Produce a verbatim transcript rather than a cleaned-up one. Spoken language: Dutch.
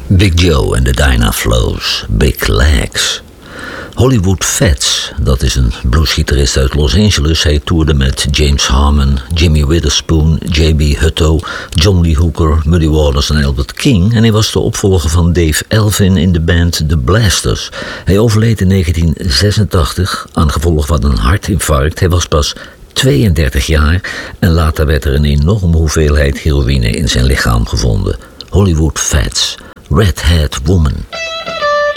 Big Joe en de Dinah Flows, Big Legs. Hollywood Fats, dat is een bluesgitarist uit Los Angeles. Hij toerde met James Harmon, Jimmy Witherspoon, J B Hutto, John Lee Hooker, Muddy Waters en Albert King. En hij was de opvolger van Dave Elvin in de band The Blasters. Hij overleed in negentien zesentachtig aan gevolg van een hartinfarct. Hij was pas tweeëndertig jaar en later werd er een enorme hoeveelheid heroïne in zijn lichaam gevonden. Hollywood Fats, Red Hat Woman.